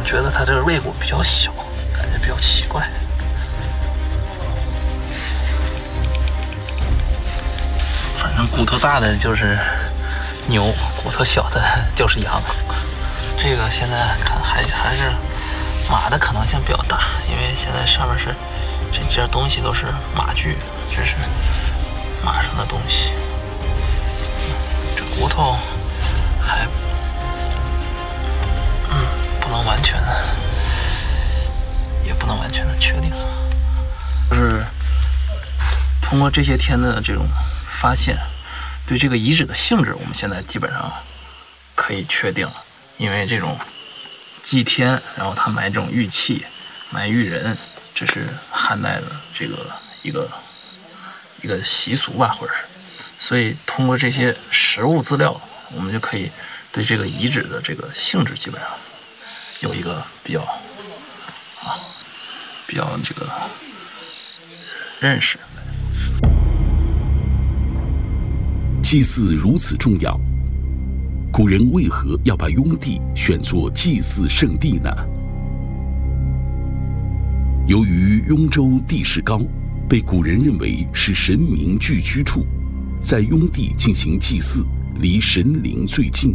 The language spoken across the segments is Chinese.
觉得它这个肋骨比较小，感觉比较奇怪。反正骨头大的就是牛，骨头小的就是羊。这个现在看还是马的可能性比较大，因为现在上面是这些东西都是马具，这是马上的东西。这骨头还不能完全的确定，就是通过这些天的这种发现，对这个遗址的性质我们现在基本上可以确定了。因为这种祭天，然后他埋这种玉器，埋玉人，这是汉代的这个一个习俗吧，或者是，所以通过这些实物资料，我们就可以对这个遗址的这个性质基本上有一个比较这个认识。 祭祀如此重要，古人为何要把雍地选作祭祀圣地呢？由于雍州地势高，被古人认为是神明聚居处，在雍地进行祭祀，离神灵最近。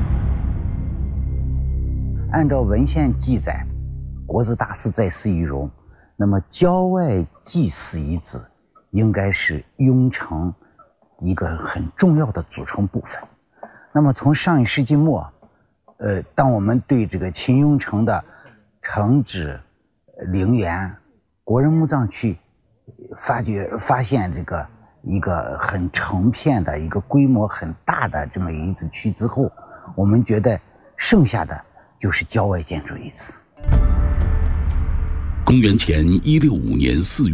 按照文献记载，国子大祀在祀仪容，那么郊外祭祀遗址应该是雍城一个很重要的组成部分。那么从上一世纪末，当我们对这个秦雍城的城址、陵园、国人墓葬区发现这个一个很成片的一个规模很大的这么遗址区之后，我们觉得剩下的就是郊外建筑遗址。 公元前165年4月。